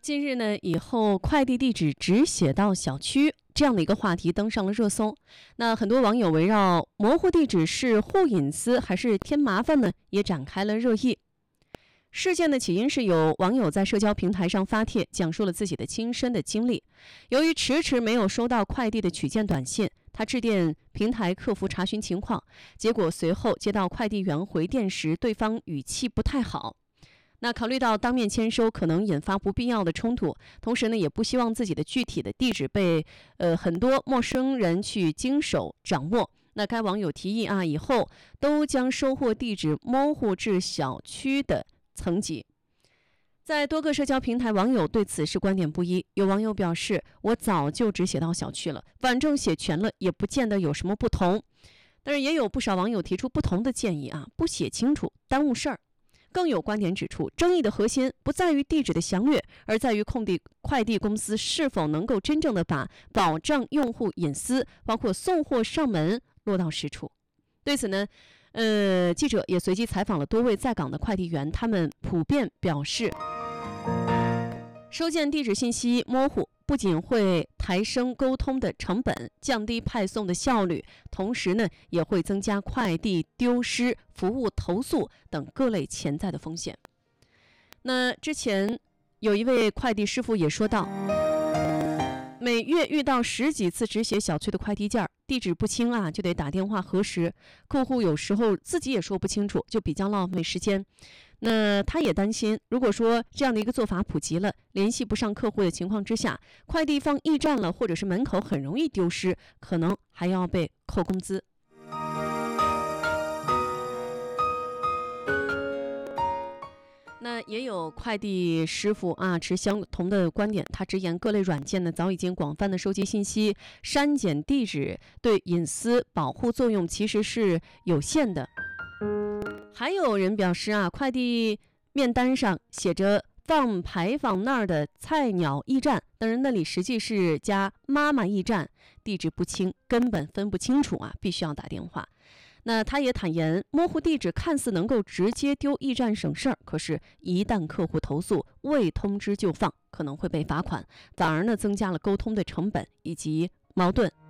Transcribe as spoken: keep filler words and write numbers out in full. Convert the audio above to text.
近日呢，以后快递地址只写到小区这样的一个话题登上了热搜。那很多网友围绕模糊地址是护隐私还是添麻烦呢，也展开了热议。事件的起因是有网友在社交平台上发帖，讲述了自己的亲身的经历。由于迟迟没有收到快递的取件短信，他致电平台客服查询情况，结果随后接到快递员回电时，对方语气不太好。那考虑到当面签收可能引发不必要的冲突，同时呢，也不希望自己的具体的地址被呃很多陌生人去经手掌握。那该网友提议啊，以后都将收货地址模糊至小区的层级。在多个社交平台，网友对此是观点不一。有网友表示，我早就只写到小区了，反正写全了也不见得有什么不同。但是也有不少网友提出不同的建议啊，不写清楚耽误事儿。更有观点指出，争议的核心不在于地址的详略，而在于快递快递公司是否能够真正的把保障用户隐私，包括送货上门落到实处。对此呢，呃，记者也随机采访了多位在岗的快递员，他们普遍表示，收件地址信息模糊不仅会抬升沟通的成本，降低派送的效率，同时呢，也会增加快递丢失、服务投诉等各类潜在的风险。那之前有一位快递师傅也说到，每月遇到十几次只写小区的快递件，地址不清啊，就得打电话核实。客户有时候自己也说不清楚，就比较浪费时间。那他也担心，如果说这样的一个做法普及了，联系不上客户的情况之下，快递放驿站了，或者是门口很容易丢失，可能还要被扣工资。那也有快递师傅啊持相同的观点，他直言各类软件呢早已经广泛的收集信息，删减地址对隐私保护作用其实是有限的。还有人表示啊，快递面单上写着放牌坊那儿的菜鸟驿站，但是那里实际是家妈妈驿站，地址不清，根本分不清楚啊，必须要打电话。那他也坦言，模糊地址看似能够直接丢驿站省事儿，可是一旦客户投诉未通知就放，可能会被罚款，反而呢增加了沟通的成本以及矛盾。